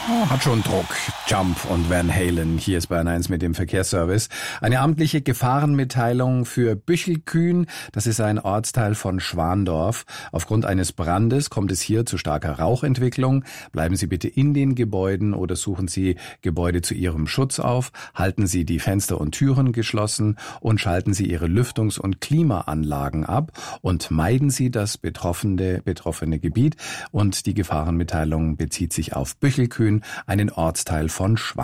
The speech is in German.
Oh, hat schon Druck. Jump und Van Halen. Hier ist Bayern 1 mit dem Verkehrsservice. Eine amtliche Gefahrenmitteilung für Büchelkühn. Das ist ein Ortsteil von Schwandorf. Aufgrund eines Brandes kommt es hier zu starker Rauchentwicklung. Bleiben Sie bitte in den Gebäuden oder suchen Sie Gebäude zu Ihrem Schutz auf. Halten Sie die Fenster und Türen geschlossen und schalten Sie Ihre Lüftungs- und Klimaanlagen ab und meiden Sie das betroffene Gebiet. Und die Gefahrenmitteilung bezieht sich auf Büchelkühn, einen Ortsteil von Schwandorf.